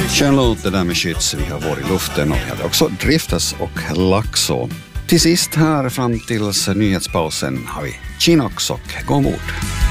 Skön låt det där med Skytts, vi har varit i luften och vi hade också Driftas och Laxo. Till sist här fram tills nyhetspausen har vi Chinox och Gå ombord.